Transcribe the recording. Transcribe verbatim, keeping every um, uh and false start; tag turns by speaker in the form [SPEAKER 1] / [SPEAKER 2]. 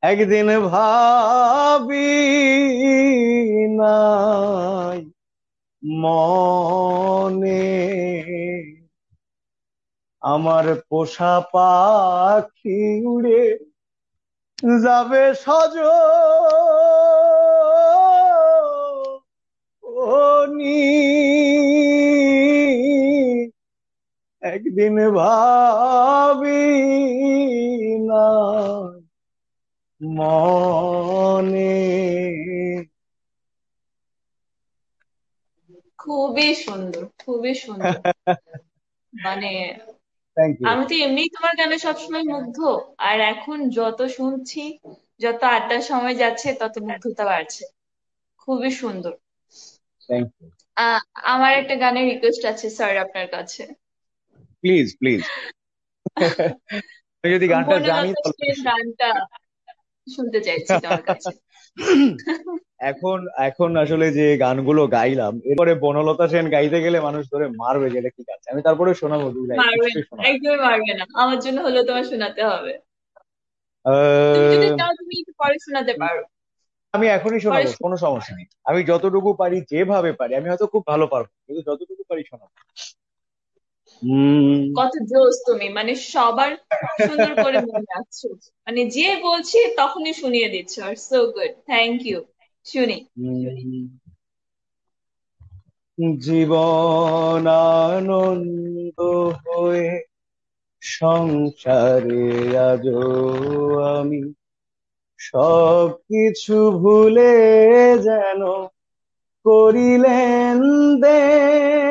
[SPEAKER 1] একদিন ভাবি নাই মনে আমার পোষা পাখি উড়ে যাবে সজনি। একদিন ভাবি না মনে।
[SPEAKER 2] খুবই সুন্দর, খুবই সুন্দর। মানে
[SPEAKER 1] থ্যাংক ইউ।
[SPEAKER 2] আমি তো এমনিই তোমার গানে সবসময় মুগ্ধ, আর এখন যত শুনছি, যত আড্ডার সময় যাচ্ছে, তত মুগ্ধতা বাড়ছে। খুবই সুন্দর।
[SPEAKER 1] Thank you.
[SPEAKER 2] আহ আমার একটা গানের রিকোয়েস্ট আছে স্যার আপনার কাছে।
[SPEAKER 1] Please please. আমি যদি গানটা জানি
[SPEAKER 2] বনলতা
[SPEAKER 1] তাহলে
[SPEAKER 2] সেন
[SPEAKER 1] অবশ্যই।
[SPEAKER 2] গানটা শুনতে চাইছি তোমার কাছে।
[SPEAKER 1] এখন এখন আসলে যে গানগুলো গাইলাম এরপরে বনলতা সেন গাইতে গেলে মানুষ ধরে মারবে যে এটা কি গাচ্ছে, আমি তারপরে শোনাবো, দুই লাইন
[SPEAKER 2] মারবে না,
[SPEAKER 1] নিশ্চয়ই শোনাবো।
[SPEAKER 2] একদমই মারবে না, আমার জন্য হলেও তোমার শোনাতে হবে। তুমি যদি
[SPEAKER 1] আহ,
[SPEAKER 2] চাও তুমি একটু পরে শোনাতে পারো।
[SPEAKER 1] আমি এখনই
[SPEAKER 2] পরে
[SPEAKER 1] শোনাবো,
[SPEAKER 2] শো-
[SPEAKER 1] কোনো সমস্যা নেই। আমি যতটুকু পারি যেভাবে পারি, আমি হয়তো খুব ভালো পারবো কিন্তু যতটুকু পারি শোনাবো। হম।
[SPEAKER 2] কত জোস তুমি, মানে সবার সুন্দর করে মনে রাখছো। মানে যে বলছি তখনই শুনিয়ে দিচ্ছ, আর সো গুড, থ্যাংক ইউ। শুনি।
[SPEAKER 1] জীবন আনন্দ হয়ে সংসারে আজো আমি সবকিছু ভুলে যেন করিলেন